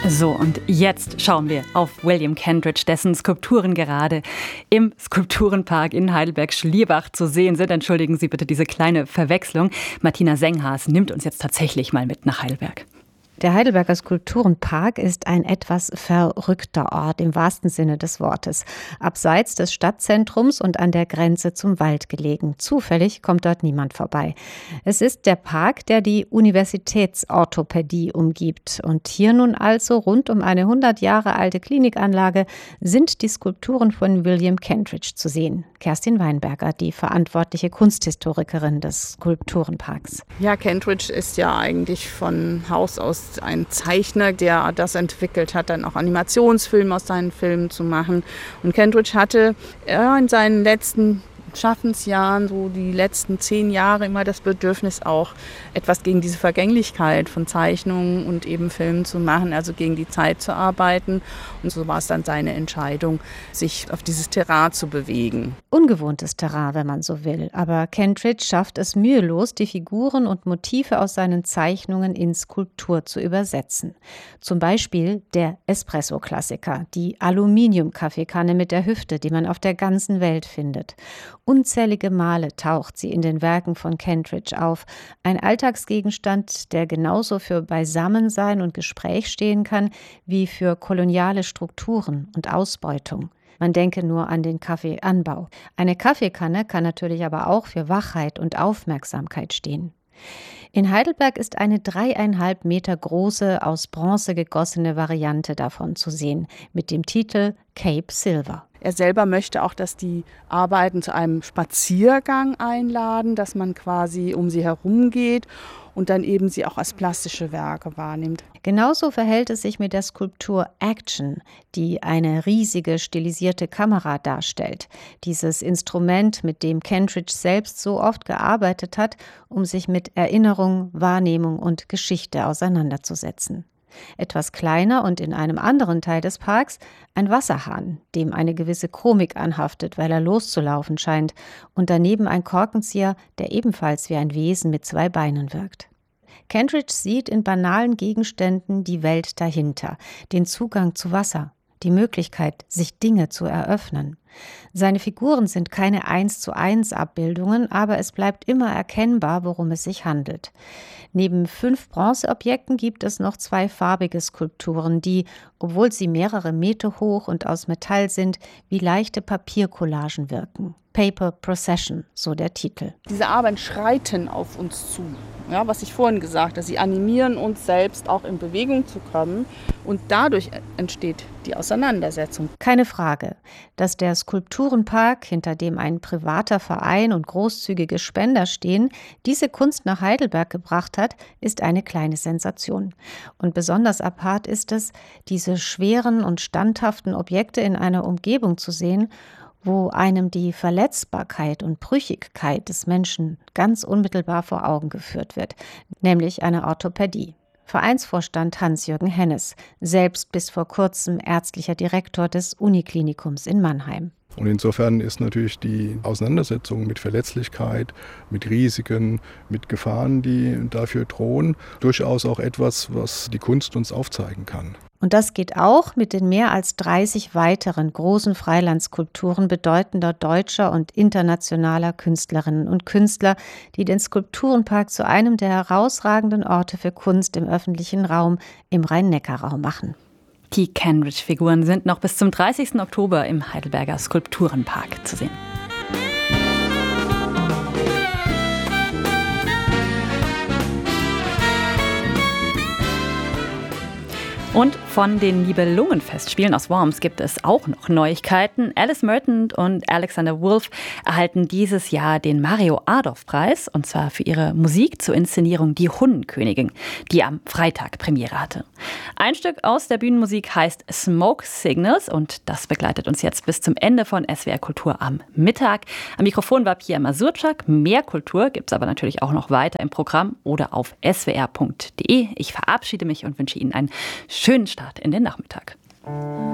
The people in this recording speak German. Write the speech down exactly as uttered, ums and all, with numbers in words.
So, und jetzt schauen wir auf William Kentridge, dessen Skulpturen gerade im Skulpturenpark in Heidelberg-Schlierbach zu sehen sind. Entschuldigen Sie bitte diese kleine Verwechslung. Martina Senghaas nimmt uns jetzt tatsächlich mal mit nach Heidelberg. Der Heidelberger Skulpturenpark ist ein etwas verrückter Ort im wahrsten Sinne des Wortes. Abseits des Stadtzentrums und an der Grenze zum Wald gelegen. Zufällig kommt dort niemand vorbei. Es ist der Park, der die Universitätsorthopädie umgibt. Und hier nun also rund um eine hundert Jahre alte Klinikanlage sind die Skulpturen von William Kentridge zu sehen. Kerstin Weinberger, die verantwortliche Kunsthistorikerin des Skulpturenparks. Ja, Kentridge ist ja eigentlich von Haus aus ein Zeichner, der das entwickelt hat, dann auch Animationsfilme aus seinen Filmen zu machen. Und Kentridge hatte ja, in seinen letzten Schaffensjahren, so die letzten zehn Jahre, immer das Bedürfnis auch, etwas gegen diese Vergänglichkeit von Zeichnungen und eben Filmen zu machen, also gegen die Zeit zu arbeiten. Und so war es dann seine Entscheidung, sich auf dieses Terrain zu bewegen. Ungewohntes Terrain, wenn man so will. Aber Kentridge schafft es mühelos, die Figuren und Motive aus seinen Zeichnungen in Skulptur zu übersetzen. Zum Beispiel der Espresso-Klassiker, die Aluminium-Kaffeekanne mit der Hüfte, die man auf der ganzen Welt findet. Unzählige Male taucht sie in den Werken von Kentridge auf. Ein Alltagsgegenstand, der genauso für Beisammensein und Gespräch stehen kann, wie für koloniale Strukturen und Ausbeutung. Man denke nur an den Kaffeeanbau. Eine Kaffeekanne kann natürlich aber auch für Wachheit und Aufmerksamkeit stehen. In Heidelberg ist eine dreieinhalb Meter große, aus Bronze gegossene Variante davon zu sehen, mit dem Titel Cape Silver. Er selber möchte auch, dass die Arbeiten zu einem Spaziergang einladen, dass man quasi um sie herum geht und dann eben sie auch als plastische Werke wahrnimmt. Genauso verhält es sich mit der Skulptur Action, die eine riesige stilisierte Kamera darstellt. Dieses Instrument, mit dem Kentridge selbst so oft gearbeitet hat, um sich mit Erinnerung, Wahrnehmung und Geschichte auseinanderzusetzen. Etwas kleiner und in einem anderen Teil des Parks ein Wasserhahn, dem eine gewisse Komik anhaftet, weil er loszulaufen scheint, und daneben ein Korkenzieher, der ebenfalls wie ein Wesen mit zwei Beinen wirkt. Kentridge sieht in banalen Gegenständen die Welt dahinter, den Zugang zu Wasser, die Möglichkeit, sich Dinge zu eröffnen. Seine Figuren sind keine eins zu eins Abbildungen, aber es bleibt immer erkennbar, worum es sich handelt. Neben fünf Bronzeobjekten gibt es noch zwei farbige Skulpturen, die, obwohl sie mehrere Meter hoch und aus Metall sind, wie leichte Papiercollagen wirken. Paper Procession, so der Titel. Diese Arbeiten schreiten auf uns zu. Ja, was ich vorhin gesagt habe, sie animieren uns selbst auch in Bewegung zu kommen und dadurch entsteht die Auseinandersetzung. Keine Frage, dass der Skulpturenpark, hinter dem ein privater Verein und großzügige Spender stehen, diese Kunst nach Heidelberg gebracht hat, ist eine kleine Sensation. Und besonders apart ist es, diese schweren und standhaften Objekte in einer Umgebung zu sehen, wo einem die Verletzbarkeit und Brüchigkeit des Menschen ganz unmittelbar vor Augen geführt wird, nämlich eine Orthopädie. Vereinsvorstand Hans-Jürgen Hennes, selbst bis vor kurzem ärztlicher Direktor des Uniklinikums in Mannheim. Und insofern ist natürlich die Auseinandersetzung mit Verletzlichkeit, mit Risiken, mit Gefahren, die dafür drohen, durchaus auch etwas, was die Kunst uns aufzeigen kann. Und das geht auch mit den mehr als dreißig weiteren großen Freilandskulpturen bedeutender deutscher und internationaler Künstlerinnen und Künstler, die den Skulpturenpark zu einem der herausragenden Orte für Kunst im öffentlichen Raum im Rhein-Neckar-Raum machen. Die Kentridge-Figuren sind noch bis zum dreißigsten Oktober im Heidelberger Skulpturenpark zu sehen. Und von den Nibelungenfestspielen aus Worms gibt es auch noch Neuigkeiten. Alice Merton und Alexander Wolf erhalten dieses Jahr den Mario-Adolf-Preis, und zwar für ihre Musik zur Inszenierung Die Hundenkönigin, die am Freitag Premiere hatte. Ein Stück aus der Bühnenmusik heißt Smoke Signals und das begleitet uns jetzt bis zum Ende von S W R Kultur am Mittag. Am Mikrofon war Pia Masurczak. Mehr Kultur gibt es aber natürlich auch noch weiter im Programm oder auf s w r punkt d e. Ich verabschiede mich und wünsche Ihnen einen schönen Start in den Nachmittag.